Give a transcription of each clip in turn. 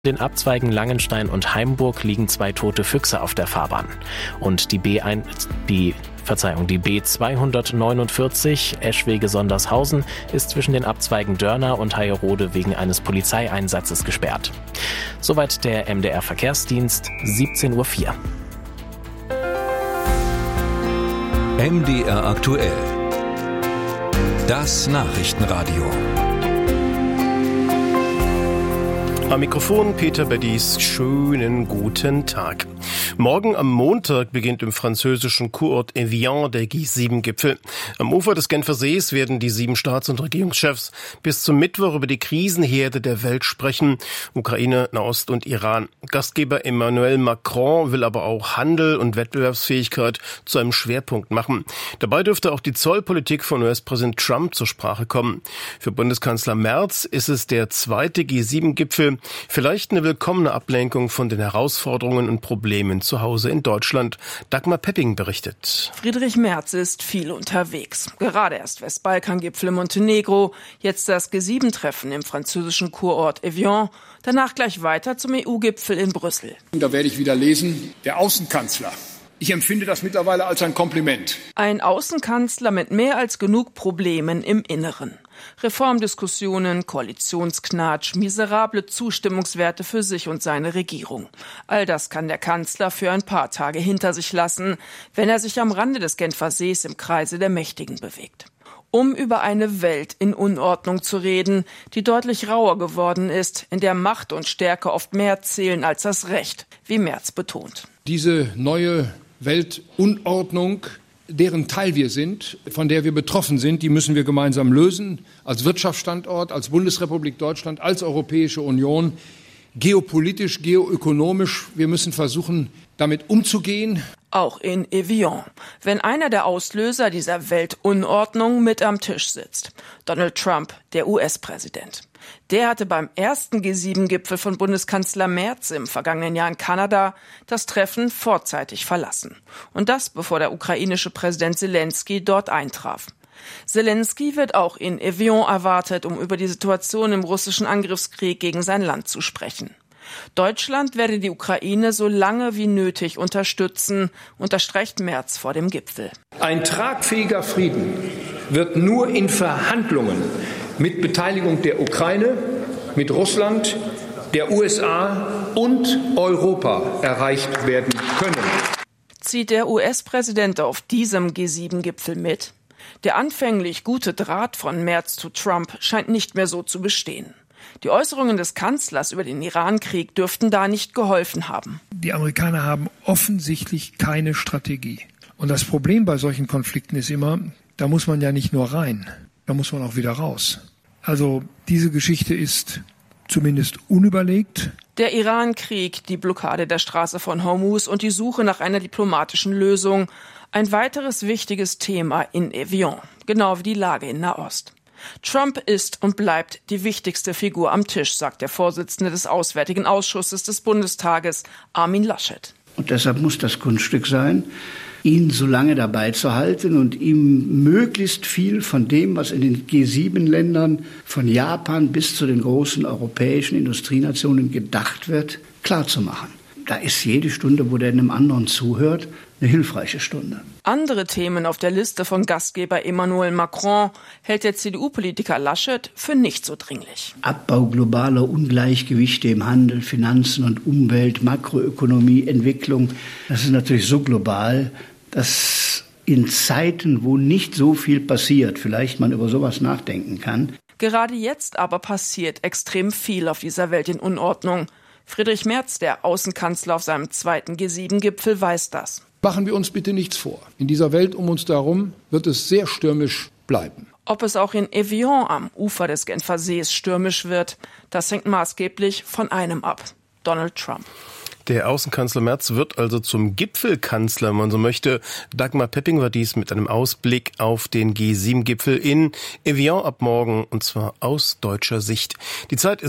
In den Abzweigen Langenstein und Heimburg liegen 2 tote Füchse auf der Fahrbahn. Und die B249 Eschwege-Sondershausen ist zwischen den Abzweigen Dörna und Heierode wegen eines Polizeieinsatzes gesperrt. Soweit der MDR Verkehrsdienst, 17:04 Uhr. MDR aktuell. Das Nachrichtenradio. Am Mikrofon Peter Beddies, schönen guten Tag. Morgen am Montag beginnt im französischen Kurort Evian der G7-Gipfel. Am Ufer des Genfer Sees werden die 7 Staats- und Regierungschefs bis zum Mittwoch über die Krisenherde der Welt sprechen. Ukraine, Nahost und Iran. Gastgeber Emmanuel Macron will aber auch Handel und Wettbewerbsfähigkeit zu einem Schwerpunkt machen. Dabei dürfte auch die Zollpolitik von US-Präsident Trump zur Sprache kommen. Für Bundeskanzler Merz ist es der zweite G7-Gipfel. Vielleicht eine willkommene Ablenkung von den Herausforderungen und Problemen zu Hause in Deutschland. Dagmar Pepping berichtet. Friedrich Merz ist viel unterwegs. Gerade erst Westbalkangipfel in Montenegro, jetzt das G7-Treffen im französischen Kurort Evian, danach gleich weiter zum EU-Gipfel in Brüssel. Da werde ich wieder lesen, der Außenkanzler. Ich empfinde das mittlerweile als ein Kompliment. Ein Außenkanzler mit mehr als genug Problemen im Inneren. Reformdiskussionen, Koalitionsknatsch, miserable Zustimmungswerte für sich und seine Regierung. All das kann der Kanzler für ein paar Tage hinter sich lassen, wenn er sich am Rande des Genfer Sees im Kreise der Mächtigen bewegt. Um über eine Welt in Unordnung zu reden, die deutlich rauer geworden ist, in der Macht und Stärke oft mehr zählen als das Recht, wie Merz betont. Diese neue Weltunordnung, deren Teil wir sind, von der wir betroffen sind, die müssen wir gemeinsam lösen, als Wirtschaftsstandort, als Bundesrepublik Deutschland, als Europäische Union, geopolitisch, geoökonomisch. Wir müssen versuchen, damit umzugehen. Auch in Evian, wenn einer der Auslöser dieser Weltunordnung mit am Tisch sitzt. Donald Trump, der US-Präsident. Der hatte beim ersten G7-Gipfel von Bundeskanzler Merz im vergangenen Jahr in Kanada das Treffen vorzeitig verlassen. Und das, bevor der ukrainische Präsident Zelensky dort eintraf. Zelensky wird auch in Evian erwartet, um über die Situation im russischen Angriffskrieg gegen sein Land zu sprechen. Deutschland werde die Ukraine so lange wie nötig unterstützen, unterstreicht Merz vor dem Gipfel. Ein tragfähiger Frieden wird nur in Verhandlungen mit Beteiligung der Ukraine, mit Russland, der USA und Europa erreicht werden können. Zieht der US-Präsident auf diesem G7-Gipfel mit? Der anfänglich gute Draht von Merz zu Trump scheint nicht mehr so zu bestehen. Die Äußerungen des Kanzlers über den Iran-Krieg dürften da nicht geholfen haben. Die Amerikaner haben offensichtlich keine Strategie. Und das Problem bei solchen Konflikten ist immer, da muss man ja nicht nur rein, da muss man auch wieder raus. Also diese Geschichte ist zumindest unüberlegt. Der Iran-Krieg, die Blockade der Straße von Hormuz und die Suche nach einer diplomatischen Lösung. Ein weiteres wichtiges Thema in Evian, genau wie die Lage in Nahost. Trump ist und bleibt die wichtigste Figur am Tisch, sagt der Vorsitzende des Auswärtigen Ausschusses des Bundestages, Armin Laschet. Und deshalb muss das Kunststück sein, ihn so lange dabei zu halten und ihm möglichst viel von dem, was in den G7-Ländern von Japan bis zu den großen europäischen Industrienationen gedacht wird, klarzumachen. Da ist jede Stunde, wo der einem anderen zuhört, eine hilfreiche Stunde. Andere Themen auf der Liste von Gastgeber Emmanuel Macron hält der CDU-Politiker Laschet für nicht so dringlich. Abbau globaler Ungleichgewichte im Handel, Finanzen und Umwelt, Makroökonomie, Entwicklung. Das ist natürlich so global, dass in Zeiten, wo nicht so viel passiert, vielleicht man über sowas nachdenken kann. Gerade jetzt aber passiert extrem viel auf dieser Welt in Unordnung. Friedrich Merz, der Außenkanzler auf seinem zweiten G7-Gipfel, weiß das. Machen wir uns bitte nichts vor. In dieser Welt um uns herum wird es sehr stürmisch bleiben. Ob es auch in Evian am Ufer des Genfer Sees stürmisch wird, das hängt maßgeblich von einem ab: Donald Trump. Der Außenkanzler Merz wird also zum Gipfelkanzler, wenn man so möchte. Dagmar Pepping war dies mit einem Ausblick auf den G7-Gipfel in Evian ab morgen, und zwar aus deutscher Sicht. Die Zeit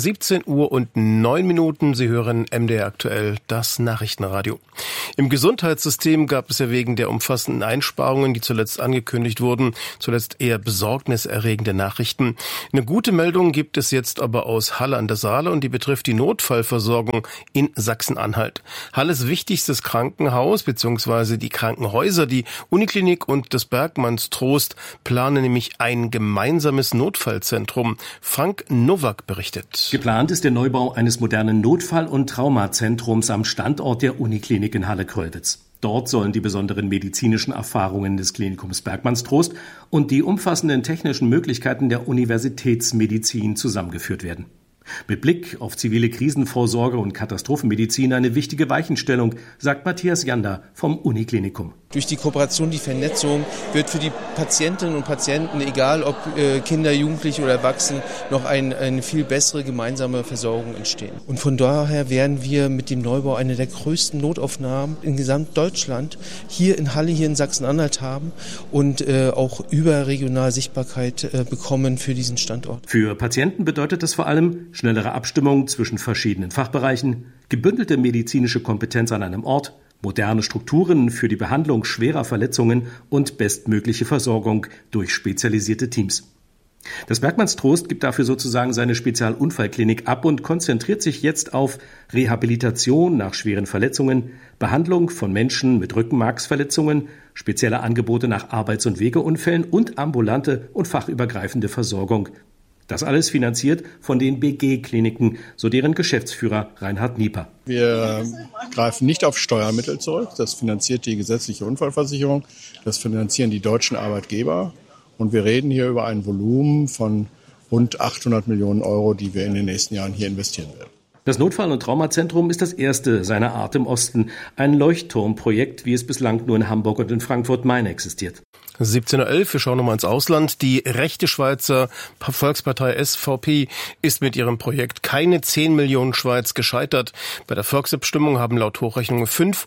17:09. Sie hören MDR aktuell, das Nachrichtenradio. Im Gesundheitssystem gab es ja wegen der umfassenden Einsparungen, die zuletzt angekündigt wurden, zuletzt eher besorgniserregende Nachrichten. Eine gute Meldung gibt es jetzt aber aus Halle an der Saale, und die betrifft die Notfallversorgung in Sachsen-Anhalt. Halles wichtigstes Krankenhaus bzw. die Krankenhäuser, die Uniklinik und das Bergmannstrost, planen nämlich ein gemeinsames Notfallzentrum. Frank Nowak berichtet. Geplant ist der Neubau eines modernen Notfall- und Traumazentrums am Standort der Uniklinik in Halle-Kröditz. Dort sollen die besonderen medizinischen Erfahrungen des Klinikums Bergmannstrost und die umfassenden technischen Möglichkeiten der Universitätsmedizin zusammengeführt werden. Mit Blick auf zivile Krisenvorsorge und Katastrophenmedizin eine wichtige Weichenstellung, sagt Matthias Janda vom Uniklinikum. Durch die Kooperation, die Vernetzung wird für die Patientinnen und Patienten, egal ob Kinder, Jugendliche oder Erwachsene, noch eine viel bessere gemeinsame Versorgung entstehen. Und von daher werden wir mit dem Neubau eine der größten Notaufnahmen in Gesamtdeutschland hier in Halle, hier in Sachsen-Anhalt haben und auch überregional Sichtbarkeit bekommen für diesen Standort. Für Patienten bedeutet das vor allem schnellere Abstimmung zwischen verschiedenen Fachbereichen, gebündelte medizinische Kompetenz an einem Ort, moderne Strukturen für die Behandlung schwerer Verletzungen und bestmögliche Versorgung durch spezialisierte Teams. Das Bergmannstrost gibt dafür sozusagen seine Spezialunfallklinik ab und konzentriert sich jetzt auf Rehabilitation nach schweren Verletzungen, Behandlung von Menschen mit Rückenmarksverletzungen, spezielle Angebote nach Arbeits- und Wegeunfällen und ambulante und fachübergreifende Versorgung. Das alles finanziert von den BG-Kliniken, so deren Geschäftsführer Reinhard Nieper. Wir greifen nicht auf Steuermittel zurück. Das finanziert die gesetzliche Unfallversicherung. Das finanzieren die deutschen Arbeitgeber. Und wir reden hier über ein Volumen von rund 800 Millionen Euro, die wir in den nächsten Jahren hier investieren werden. Das Notfall- und Traumazentrum ist das erste seiner Art im Osten. Ein Leuchtturmprojekt, wie es bislang nur in Hamburg und in Frankfurt-Main existiert. 17:11 wir schauen nochmal ins Ausland. Die rechte Schweizer Volkspartei SVP ist mit ihrem Projekt Keine 10 Millionen Schweiz gescheitert. Bei der Volksabstimmung haben laut Hochrechnung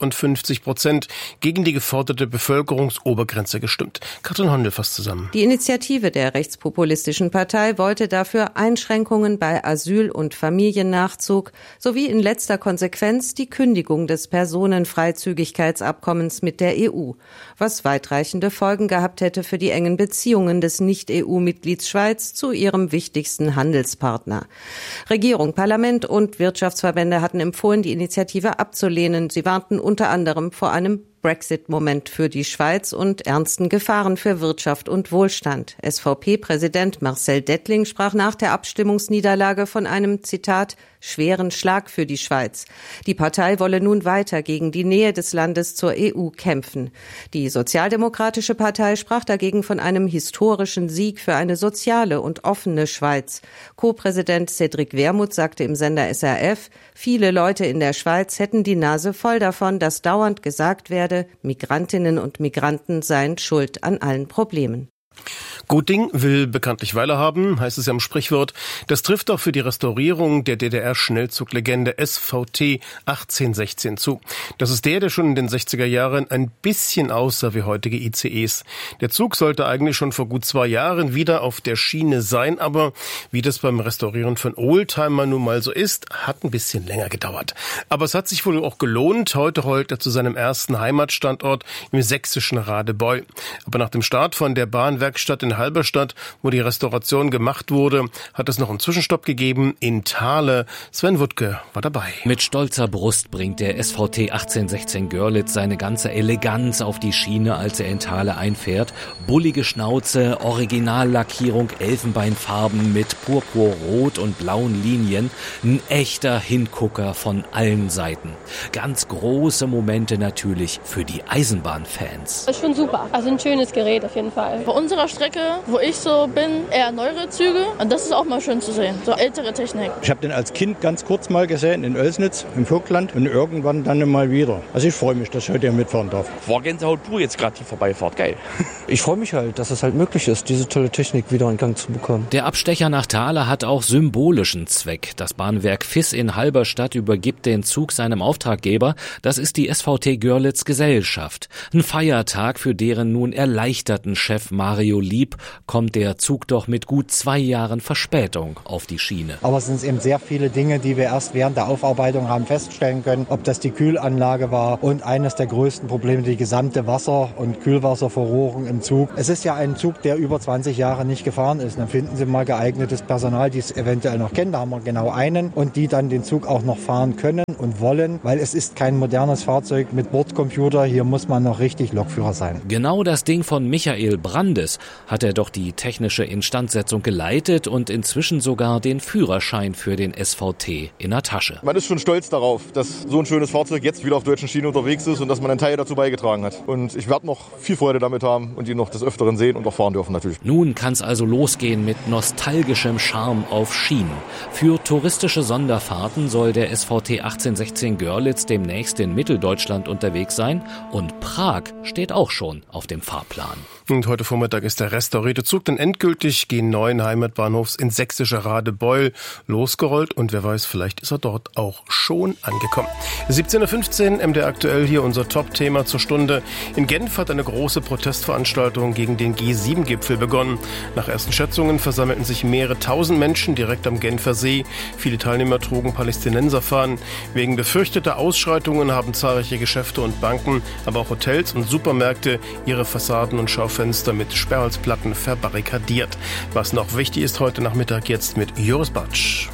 55% gegen die geforderte Bevölkerungsobergrenze gestimmt. Katrin Hondel fasst zusammen. Die Initiative der rechtspopulistischen Partei wollte dafür Einschränkungen bei Asyl- und Familiennachzug sowie in letzter Konsequenz die Kündigung des Personenfreizügigkeitsabkommens mit der EU, was weitreichende Folgen gehabt hätte für die engen Beziehungen des Nicht-EU-Mitglieds Schweiz zu ihrem wichtigsten Handelspartner. Regierung, Parlament und Wirtschaftsverbände hatten empfohlen, die Initiative abzulehnen. Sie warnten unter anderem vor einem Brexit-Moment für die Schweiz und ernsten Gefahren für Wirtschaft und Wohlstand. SVP-Präsident Marcel Dettling sprach nach der Abstimmungsniederlage von einem, Zitat, schweren Schlag für die Schweiz. Die Partei wolle nun weiter gegen die Nähe des Landes zur EU kämpfen. Die Sozialdemokratische Partei sprach dagegen von einem historischen Sieg für eine soziale und offene Schweiz. Co-Präsident Cédric Wermuth sagte im Sender SRF, viele Leute in der Schweiz hätten die Nase voll davon, dass dauernd gesagt werde, Migrantinnen und Migranten seien schuld an allen Problemen. Gut Ding will bekanntlich Weile haben, heißt es ja im Sprichwort. Das trifft auch für die Restaurierung der DDR-Schnellzuglegende SVT 1816 zu. Das ist der schon in den 60er Jahren ein bisschen aussah wie heutige ICEs. Der Zug sollte eigentlich schon vor gut 2 Jahren wieder auf der Schiene sein, aber wie das beim Restaurieren von Oldtimer nun mal so ist, hat ein bisschen länger gedauert. Aber es hat sich wohl auch gelohnt. Heute rollt er zu seinem ersten Heimatstandort im sächsischen Radebeul. Aber nach dem Start von der Bahnwerkstatt in Halberstadt, wo die Restauration gemacht wurde, hat es noch einen Zwischenstopp gegeben in Thale. Sven Wuttke war dabei. Mit stolzer Brust bringt der SVT 1816 Görlitz seine ganze Eleganz auf die Schiene, als er in Thale einfährt. Bullige Schnauze, Originallackierung, Elfenbeinfarben mit purpurrot und blauen Linien. Ein echter Hingucker von allen Seiten. Ganz große Momente natürlich für die Eisenbahnfans. Das ist schon super. Also ein schönes Gerät auf jeden Fall. Bei unserer Strecke wo ich so bin, eher neuere Züge. Und das ist auch mal schön zu sehen, so ältere Technik. Ich habe den als Kind ganz kurz mal gesehen in Oelsnitz im Vogtland und irgendwann dann mal wieder. Also ich freue mich, dass ich heute hier mitfahren darf. War Gänsehaut pur jetzt gerade die Vorbeifahrt, geil. Ich freue mich halt, dass es halt möglich ist, diese tolle Technik wieder in Gang zu bekommen. Der Abstecher nach Thale hat auch symbolischen Zweck. Das Bahnwerk Viss in Halberstadt übergibt den Zug seinem Auftraggeber. Das ist die SVT Görlitz Gesellschaft. Ein Feiertag, für deren nun erleichterten Chef Mario Lieb kommt der Zug doch mit gut 2 Jahren Verspätung auf die Schiene. Aber es sind eben sehr viele Dinge, die wir erst während der Aufarbeitung haben feststellen können, ob das die Kühlanlage war und eines der größten Probleme, die gesamte Wasser- und Kühlwasserverrohrung im Zug. Es ist ja ein Zug, der über 20 Jahre nicht gefahren ist. Dann finden Sie mal geeignetes Personal, die es eventuell noch kennen. Da haben wir genau einen und die dann den Zug auch noch fahren können und wollen, weil es ist kein modernes Fahrzeug mit Bordcomputer. Hier muss man noch richtig Lokführer sein. Genau das Ding von Michael Brandes hat er doch die technische Instandsetzung geleitet und inzwischen sogar den Führerschein für den SVT in der Tasche. Man ist schon stolz darauf, dass so ein schönes Fahrzeug jetzt wieder auf deutschen Schienen unterwegs ist und dass man einen Teil dazu beigetragen hat. Und ich werde noch viel Freude damit haben und ihn noch des Öfteren sehen und auch fahren dürfen natürlich. Nun kann es also losgehen mit nostalgischem Charme auf Schienen. Für touristische Sonderfahrten soll der SVT 1816 Görlitz demnächst in Mitteldeutschland unterwegs sein und Prag steht auch schon auf dem Fahrplan. Und heute Vormittag ist der restaurierte Zug dann endgültig gen neuen Heimatbahnhofs in sächsischer Radebeul losgerollt und wer weiß, vielleicht ist er dort auch schon angekommen. 17.15 Uhr, MDR aktuell, hier unser Top-Thema zur Stunde. In Genf hat eine große Protestveranstaltung gegen den G7-Gipfel begonnen. Nach ersten Schätzungen versammelten sich mehrere tausend Menschen direkt am Genfer See. Viele Teilnehmer trugen Palästinenserfahnen. Wegen befürchteter Ausschreitungen haben zahlreiche Geschäfte und Banken, aber auch Hotels und Supermärkte ihre Fassaden und Schaufenster mit Sperrholzplatten verbarrikadiert. Was noch wichtig ist heute Nachmittag jetzt mit Joris Batsch.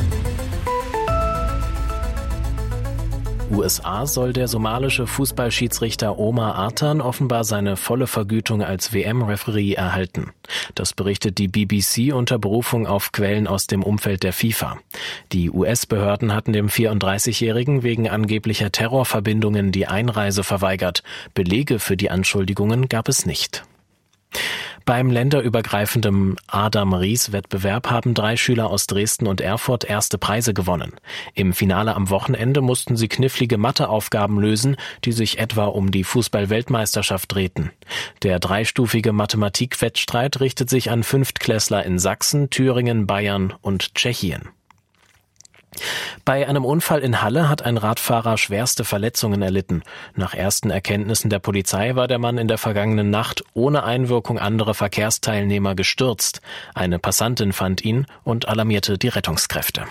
USA soll der somalische Fußballschiedsrichter Omar Artan offenbar seine volle Vergütung als WM-Referee erhalten. Das berichtet die BBC unter Berufung auf Quellen aus dem Umfeld der FIFA. Die US-Behörden hatten dem 34-Jährigen wegen angeblicher Terrorverbindungen die Einreise verweigert. Belege für die Anschuldigungen gab es nicht. Beim länderübergreifenden Adam-Ries-Wettbewerb haben 3 Schüler aus Dresden und Erfurt erste Preise gewonnen. Im Finale am Wochenende mussten sie knifflige Matheaufgaben lösen, die sich etwa um die Fußball-Weltmeisterschaft drehten. Der dreistufige Mathematik-Wettstreit richtet sich an Fünftklässler in Sachsen, Thüringen, Bayern und Tschechien. Bei einem Unfall in Halle hat ein Radfahrer schwerste Verletzungen erlitten. Nach ersten Erkenntnissen der Polizei war der Mann in der vergangenen Nacht ohne Einwirkung anderer Verkehrsteilnehmer gestürzt. Eine Passantin fand ihn und alarmierte die Rettungskräfte.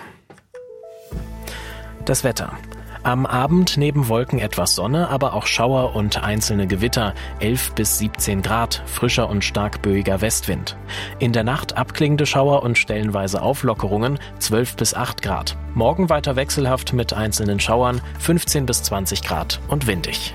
Das Wetter. Am Abend neben Wolken etwas Sonne, aber auch Schauer und einzelne Gewitter, 11 bis 17 Grad, frischer und stark böiger Westwind. In der Nacht abklingende Schauer und stellenweise Auflockerungen, 12 bis 8 Grad. Morgen weiter wechselhaft mit einzelnen Schauern, 15 bis 20 Grad und windig.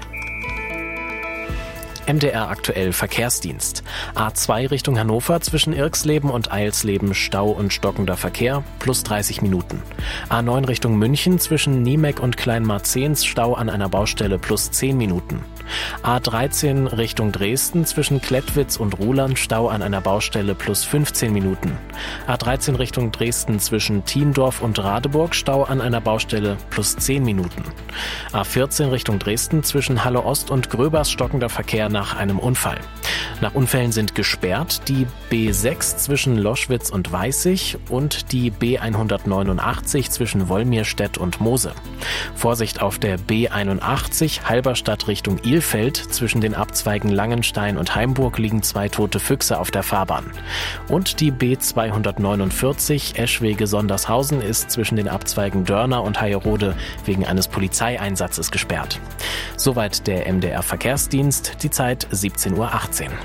MDR aktuell Verkehrsdienst. A2 Richtung Hannover zwischen Irxleben und Eilsleben Stau und stockender Verkehr plus 30 Minuten. A9 Richtung München zwischen Niemeck und Kleinmarzens Stau an einer Baustelle plus 10 Minuten. A13 Richtung Dresden zwischen Klettwitz und Ruhland Stau an einer Baustelle plus 15 Minuten. A13 Richtung Dresden zwischen Thiendorf und Radeburg Stau an einer Baustelle plus 10 Minuten. A14 Richtung Dresden zwischen Halle Ost und Gröbers stockender Verkehr nach einem Unfall. Nach Unfällen sind gesperrt die B6 zwischen Loschwitz und Weißig und die B189 zwischen Wolmirstedt und Mose. Vorsicht auf der B81 Halberstadt Richtung Ilfeld. Zwischen den Abzweigen Langenstein und Heimburg liegen 2 tote Füchse auf der Fahrbahn. Und die B249 Eschwege-Sondershausen ist zwischen den Abzweigen Dörner und Heierode wegen eines Polizeieinsatzes gesperrt. Soweit der MDR Verkehrsdienst, die Zeit 17.18 Uhr.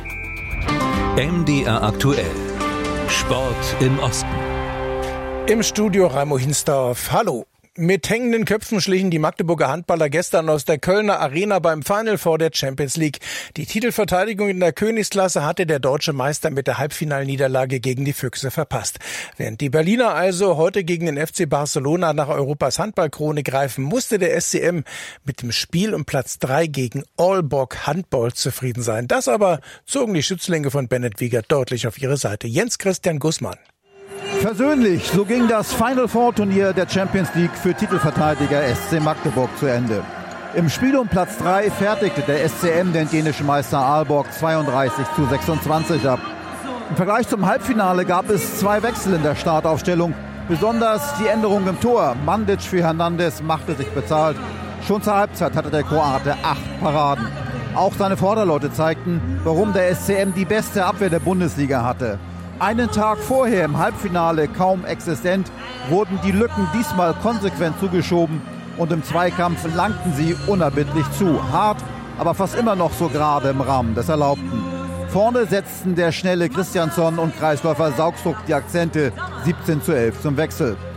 MDR aktuell. Sport im Osten. Im Studio Raimo Hinsdorf. Hallo. Mit hängenden Köpfen schlichen die Magdeburger Handballer gestern aus der Kölner Arena beim Final Four der Champions League. Die Titelverteidigung in der Königsklasse hatte der deutsche Meister mit der Halbfinalniederlage gegen die Füchse verpasst. Während die Berliner also heute gegen den FC Barcelona nach Europas Handballkrone greifen, musste der SCM mit dem Spiel um Platz 3 gegen Aalborg Handball zufrieden sein. Das aber zogen die Schützlinge von Bennett Wiegert deutlich auf ihre Seite. Jens Christian Gußmann. Versöhnlich, so ging das Final Four Turnier der Champions League für Titelverteidiger SC Magdeburg zu Ende. Im Spiel um Platz 3 fertigte der SCM den dänischen Meister Aalborg 32:26 ab. Im Vergleich zum Halbfinale gab es 2 Wechsel in der Startaufstellung. Besonders die Änderung im Tor. Mandic für Hernandez machte sich bezahlt. Schon zur Halbzeit hatte der Kroate 8 Paraden. Auch seine Vorderleute zeigten, warum der SCM die beste Abwehr der Bundesliga hatte. Einen Tag vorher im Halbfinale kaum existent, wurden die Lücken diesmal konsequent zugeschoben und im Zweikampf langten sie unerbittlich zu. Hart, aber fast immer noch so gerade im Rahmen des Erlaubten. Vorne setzten der schnelle Christiansson und Kreisläufer Saugsburg die Akzente, 17:11 zum Wechsel.